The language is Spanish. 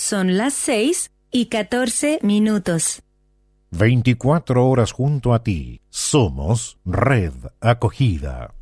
Son las 6:14. 24 horas junto a ti. Somos Red Acogida.